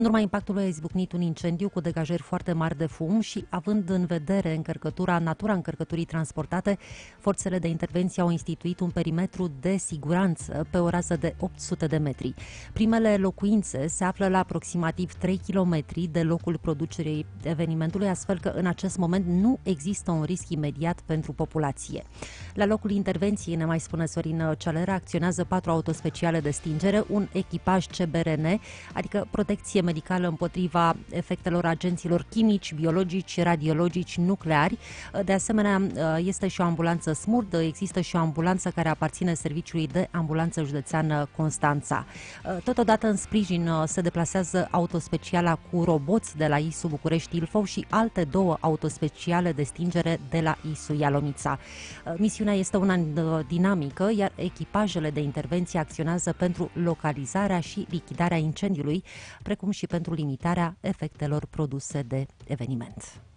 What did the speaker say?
În urma impactului a izbucnit un incendiu cu degajări foarte mari de fum și, având în vedere natura încărcăturii transportate, forțele de intervenție au instituit un perimetru de siguranță pe o rază de 800 de metri. Primele locuințe se află la aproximativ 3 km de locul producerii evenimentului, astfel că în acest moment nu există un risc imediat pentru populație. La locul intervenției, ne mai spune Sorin Cealera, acționează 4 autospeciale de stingere, un echipaj CBRN, adică protecție medicală împotriva efectelor agenților chimici, biologici, radiologici, nucleari. De asemenea, este și o ambulanță SMURD, există și o ambulanță care aparține Serviciului de Ambulanță Județean Constanța. Totodată, în sprijin, se deplasează autospeciala cu roboți de la ISU București Ilfov și alte 2 autospeciale de stingere de la ISU Ialomița. Misiunea este una dinamică, iar echipajele de intervenție acționează pentru localizarea și lichidarea incendiului, precum și pentru limitarea efectelor produse de eveniment.